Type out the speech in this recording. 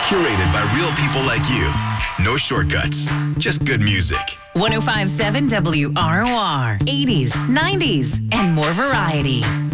Curated by real people like you. No shortcuts, just good music. 1057 WROR. 80s, 90s, and more variety.